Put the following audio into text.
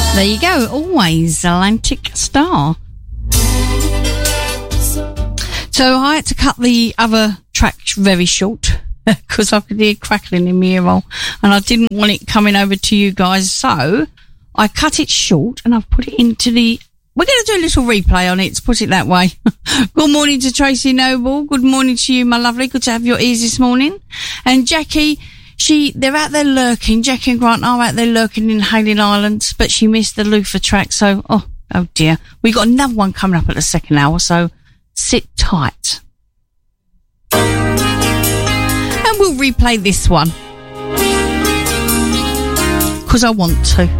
There you go. Always Atlantic Star. So I had to cut the other track very short because I could hear crackling in my ear roll and I didn't want it coming over to you guys. So I cut it short and I've put it into the... We're going to do a little replay on it, to put it that way. Good morning to Tracy Noble. Good morning to you, my lovely. Good to have your ears this morning. And Jackie... they're out there lurking. Jackie and Grant are out there lurking in Hayling Islands, but she missed the Luther track. So, oh dear. We got another one coming up at the second hour, so sit tight. And we'll replay this one. 'Cause I want to.